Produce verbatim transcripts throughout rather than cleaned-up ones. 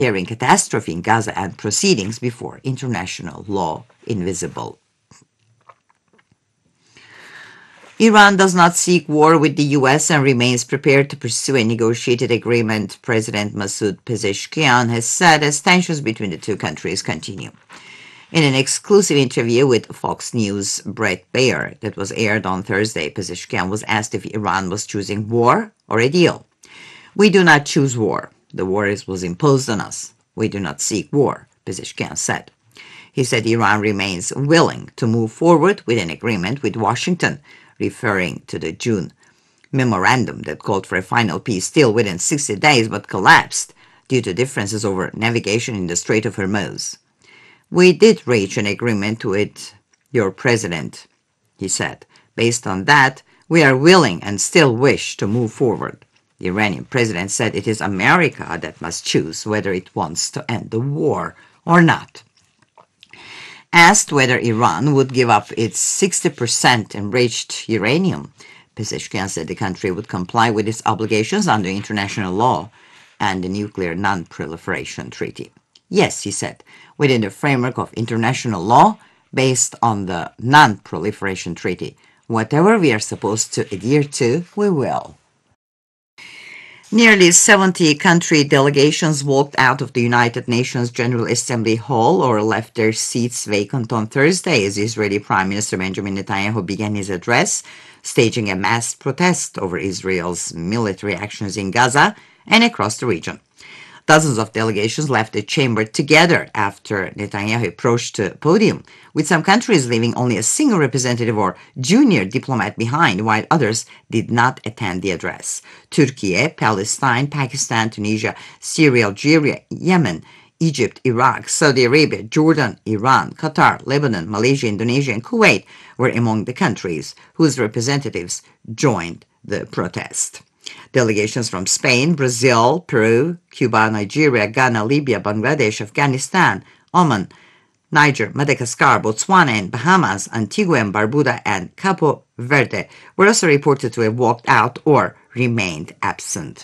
declaring catastrophe in Gaza and proceedings before international law invisible. Iran does not seek war with the U S and remains prepared to pursue a negotiated agreement, President Masoud Pezeshkian has said as tensions between the two countries continue. In an exclusive interview with Fox News' Bret Baier that was aired on Thursday, Pezeshkian was asked if Iran was choosing war or a deal. "We do not choose war. The war is, was imposed on us. We do not seek war," Pezeshkian said. He said Iran remains willing to move forward with an agreement with Washington, referring to the June memorandum that called for a final peace deal within sixty days but collapsed due to differences over navigation in the Strait of Hormuz. "We did reach an agreement with your president," he said. "Based on that, we are willing and still wish to move forward." The Iranian president said it is America that must choose whether it wants to end the war or not. Asked whether Iran would give up its sixty percent enriched uranium, Pezeshkian said the country would comply with its obligations under international law and the Nuclear Non-Proliferation Treaty. "Yes," he said, "within the framework of international law based on the Non-Proliferation Treaty. Whatever we are supposed to adhere to, we will." Nearly seventy country delegations walked out of the United Nations General Assembly Hall or left their seats vacant on Thursday as Israeli Prime Minister Benjamin Netanyahu began his address, staging a mass protest over Israel's military actions in Gaza and across the region. Dozens of delegations left the chamber together after Netanyahu approached the podium, with some countries leaving only a single representative or junior diplomat behind, while others did not attend the address. Turkey, Palestine, Pakistan, Tunisia, Syria, Algeria, Yemen, Egypt, Iraq, Saudi Arabia, Jordan, Iran, Qatar, Lebanon, Malaysia, Indonesia, and Kuwait were among the countries whose representatives joined the protest. Delegations from Spain, Brazil, Peru, Cuba, Nigeria, Ghana, Libya, Bangladesh, Afghanistan, Oman, Niger, Madagascar, Botswana, and Bahamas, Antigua and Barbuda, and Cabo Verde were also reported to have walked out or remained absent.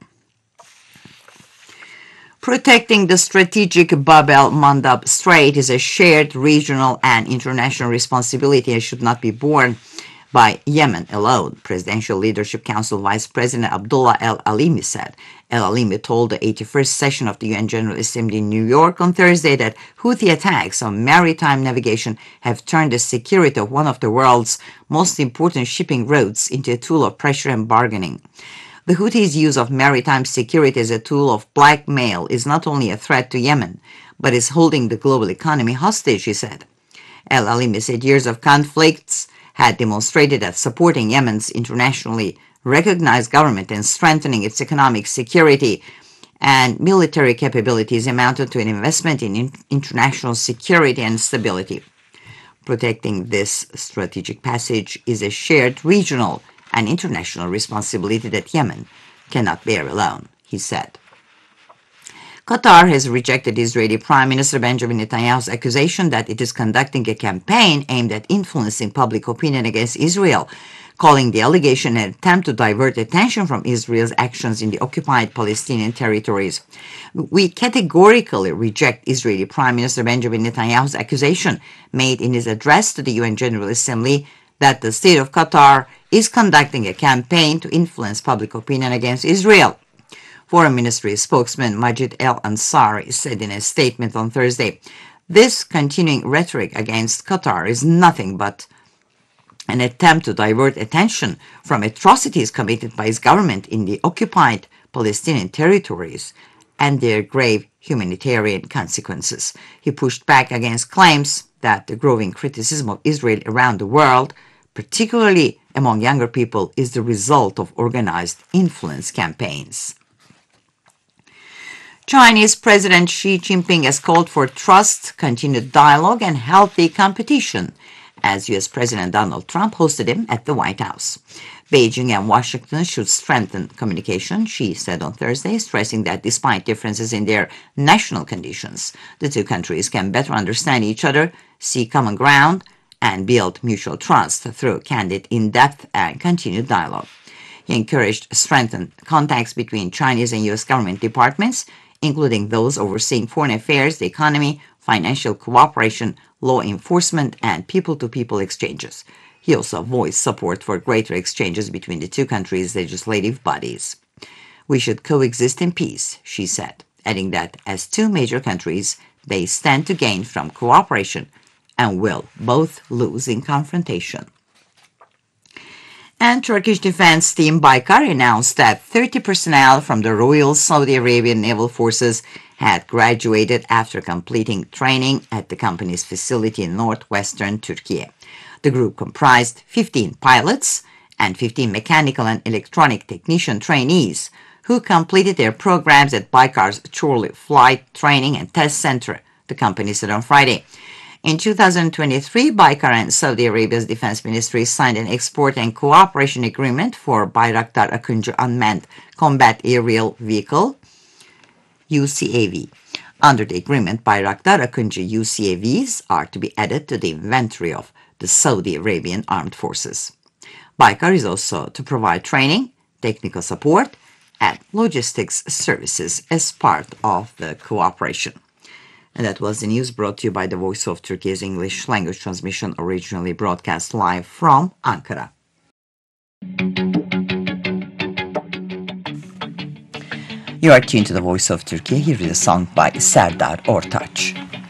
Protecting the strategic Bab el-Mandab Strait is a shared regional and international responsibility and should not be borne by Yemen alone, Presidential Leadership Council Vice President Abdullah el-Alimi said. El-Alimi told the eighty-first session of the U N General Assembly in New York on Thursday that Houthi attacks on maritime navigation have turned the security of one of the world's most important shipping routes into a tool of pressure and bargaining. The Houthis' use of maritime security as a tool of blackmail is not only a threat to Yemen, but is holding the global economy hostage, he said. El-Alimi said years of conflicts had demonstrated that supporting Yemen's internationally recognized government and strengthening its economic security and military capabilities amounted to an investment in in international security and stability. Protecting this strategic passage is a shared regional and international responsibility that Yemen cannot bear alone, he said. Qatar has rejected Israeli Prime Minister Benjamin Netanyahu's accusation that it is conducting a campaign aimed at influencing public opinion against Israel, calling the allegation an attempt to divert attention from Israel's actions in the occupied Palestinian territories. "We categorically reject Israeli Prime Minister Benjamin Netanyahu's accusation made in his address to the U N General Assembly that the state of Qatar is conducting a campaign to influence public opinion against Israel," Foreign Ministry spokesman Majid El-Ansari said in a statement on Thursday. "This continuing rhetoric against Qatar is nothing but an attempt to divert attention from atrocities committed by its government in the occupied Palestinian territories and their grave humanitarian consequences." He pushed back against claims that the growing criticism of Israel around the world, particularly among younger people, is the result of organized influence campaigns. Chinese President Xi Jinping has called for trust, continued dialogue, and healthy competition as U S President Donald Trump hosted him at the White House. Beijing and Washington should strengthen communication, Xi said on Thursday, stressing that despite differences in their national conditions, the two countries can better understand each other, see common ground, and build mutual trust through candid, in-depth, and continued dialogue. He encouraged strengthened contacts between Chinese and U S government departments, including those overseeing foreign affairs, the economy, financial cooperation, law enforcement, and people-to-people exchanges. He also voiced support for greater exchanges between the two countries' legislative bodies. We should coexist in peace, she said, adding that as two major countries, they stand to gain from cooperation and will both lose in confrontation. And Turkish defense team Baykar announced that thirty personnel from the Royal Saudi Arabian Naval Forces had graduated after completing training at the company's facility in northwestern Turkey. The group comprised fifteen pilots and fifteen mechanical and electronic technician trainees who completed their programs at Baykar's Chorlu Flight Training and Test Center, the company said on Friday. In two thousand twenty-three, Baykar and Saudi Arabia's defense ministry signed an export and cooperation agreement for Bayraktar Akıncı Unmanned Combat Aerial Vehicle, U C A V. Under the agreement, Bayraktar Akıncı U C A Vs are to be added to the inventory of the Saudi Arabian Armed Forces. Baykar is also to provide training, technical support, and logistics services as part of the cooperation. And that was the news brought to you by the Voice of Turkey's English language transmission, originally broadcast live from Ankara. You are tuned to the Voice of Turkey. Here is a song by Serdar Ortaç.